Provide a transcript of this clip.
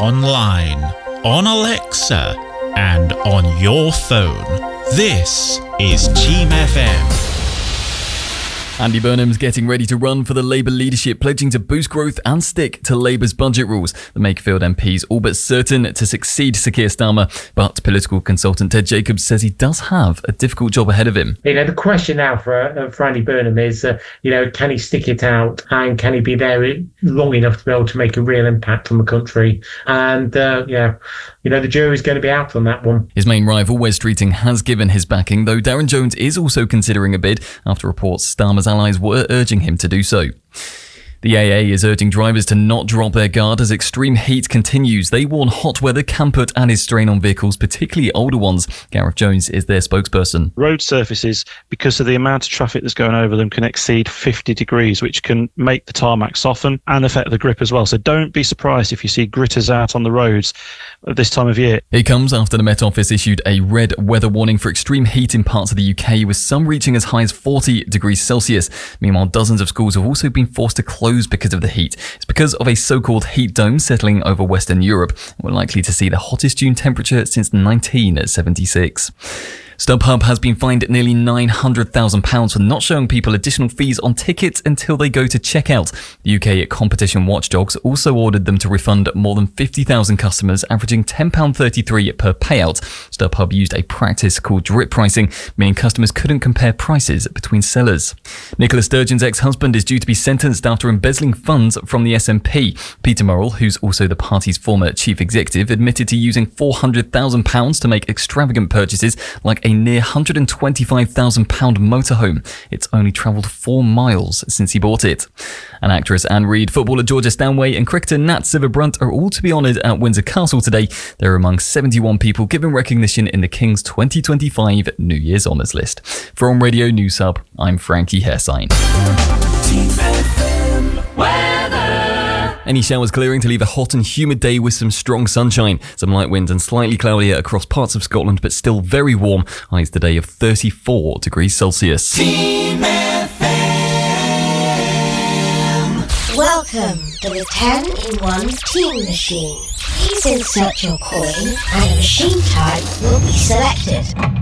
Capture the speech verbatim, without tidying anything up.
online, on Alexa, and on your phone. This is Team F M. Andy Burnham's getting ready to run for the Labour leadership, pledging to boost growth and stick to Labour's budget rules. The Makerfield M P's all but certain to succeed Sir Keir Starmer, but political consultant Ted Jacobs says he does have a difficult job ahead of him. You know, the question now for, uh, for Andy Burnham is, uh, you know, can he stick it out and can he be there long enough to be able to make a real impact on the country? And, uh, yeah, you know, the jury's going to be out on that one. His main rival, Wes Streeting, has given his backing, though Darren Jones is also considering a bid after reports Starmer's allies were urging him to do so. The A A is urging drivers to not drop their guard as extreme heat continues. They warn hot weather can put added strain on vehicles, particularly older ones. Gareth Jones is their spokesperson. Road surfaces, because of the amount of traffic that's going over them, can exceed fifty degrees, which can make the tarmac soften and affect the grip as well. So don't be surprised if you see gritters out on the roads at this time of year. It comes after the Met Office issued a red weather warning for extreme heat in parts of the U K, with some reaching as high as forty degrees Celsius. Meanwhile, dozens of schools have also been forced to close because of the heat. It's because of a so-called heat dome settling over Western Europe. We're likely to see the hottest June temperature since nineteen seventy-six. StubHub has been fined nearly nine hundred thousand pounds for not showing people additional fees on tickets until they go to checkout. The U K competition watchdogs also ordered them to refund more than fifty thousand customers, averaging ten pounds thirty-three per payout. StubHub used a practice called drip pricing, meaning customers couldn't compare prices between sellers. Nicola Sturgeon's ex-husband is due to be sentenced after embezzling funds from the S N P. Peter Murrell, who's also the party's former chief executive, admitted to using four hundred thousand pounds to make extravagant purchases like a near one hundred twenty-five thousand pounds motorhome. It's only travelled four miles since he bought it. And actress Anne Reid, footballer Georgia Stanway and cricketer Nat Sciver-Brunt are all to be honoured at Windsor Castle today. They're among seventy-one people given recognition in the King's twenty twenty-five New Year's Honours list. From Radio News Hub, I'm Frankie Hairsign. Any showers clearing to leave a hot and humid day with some strong sunshine. Some light winds and slightly cloudier across parts of Scotland, but still very warm. Highs today of thirty-four degrees Celsius. Team F M. Welcome to the ten in one Team Machine. Please insert your coin and a machine type will be selected.